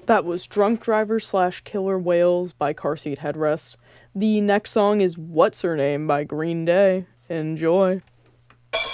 That was Drunk Driver / Killer Whales by Car Seat Headrest. The next song is What's Her Name by Green Day. Enjoy.